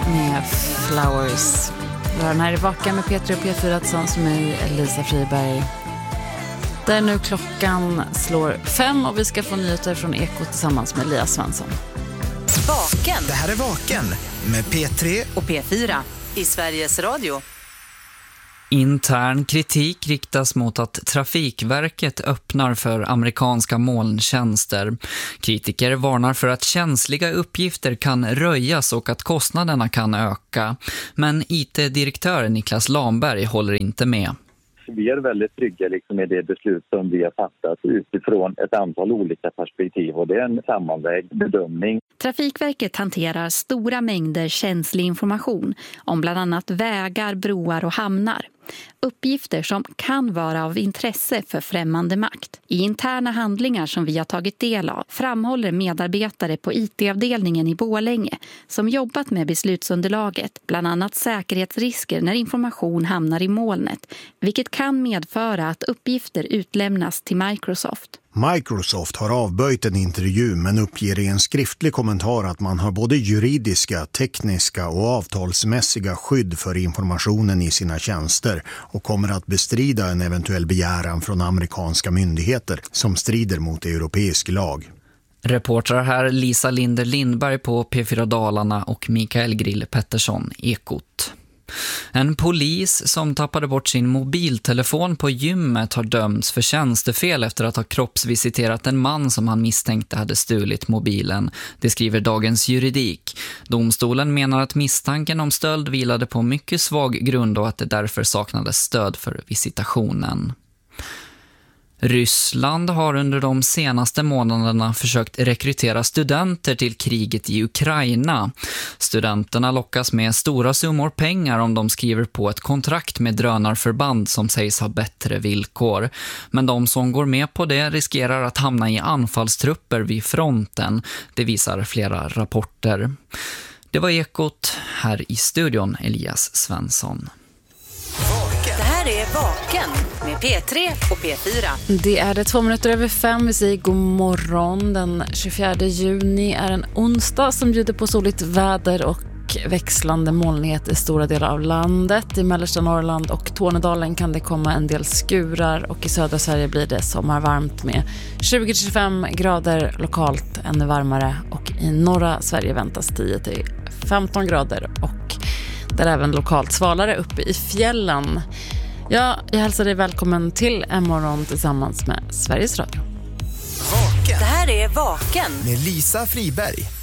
med Flowers. Den här är Vaken med P3 och P4 tillsammans med mig, Lisa Friberg. Där nu klockan slår 5 och vi ska få nyheter från Ekot tillsammans med Lia Svensson. Vaken. Det här är Vaken med P3 och P4 i Sveriges Radio. Intern kritik riktas mot att Trafikverket öppnar för amerikanska molntjänster. Kritiker varnar för att känsliga uppgifter kan röjas och att kostnaderna kan öka. Men IT-direktör Niklas Lamberg håller inte med. Vi är väldigt trygga i det beslut som vi har fattat utifrån ett antal olika perspektiv, och det är en sammanvägd bedömning. Trafikverket hanterar stora mängder känslig information om bland annat vägar, broar och hamnar. Uppgifter som kan vara av intresse för främmande makt. I interna handlingar som vi har tagit del av framhåller medarbetare på IT-avdelningen i Borlänge som jobbat med beslutsunderlaget, bland annat säkerhetsrisker när information hamnar i molnet, vilket kan medföra att uppgifter utlämnas till Microsoft. Microsoft har avböjt en intervju men uppger i en skriftlig kommentar att man har både juridiska, tekniska och avtalsmässiga skydd för informationen i sina tjänster och kommer att bestrida en eventuell begäran från amerikanska myndigheter som strider mot europeisk lag. Reportrar här Lisa Linder Lindberg på P4 Dalarna och Mikael Grill Pettersson, Ekot. En polis som tappade bort sin mobiltelefon på gymmet har dömts för tjänstefel efter att ha kroppsvisiterat en man som han misstänkte hade stulit mobilen. Det skriver Dagens Juridik. Domstolen menar att misstanken om stöld vilade på mycket svag grund och att det därför saknades stöd för visitationen. Ryssland har under de senaste månaderna försökt rekrytera studenter till kriget i Ukraina. Studenterna lockas med stora summor pengar om de skriver på ett kontrakt med drönarförband som sägs ha bättre villkor. Men de som går med på det riskerar att hamna i anfallstrupper vid fronten. Det visar flera rapporter. Det var Ekot, här i studion Elias Svensson. Det här är Vaken med P3 och P4. Det är det 2:05. Vi säger god morgon. Den 24 juni är en onsdag som bjuder på soligt väder och växlande molnighet i stora delar av landet. I mellersta Norrland och Tornedalen kan det komma en del skurar och i södra Sverige blir det sommarvarmt med 20-25 grader lokalt, ännu varmare, och i norra Sverige väntas 10-15 grader och där även lokalt svalare uppe i fjällen. Ja, jag hälsar dig välkommen till en morgon tillsammans med Sveriges Radio. Det här är Vaken med Lisa Friberg.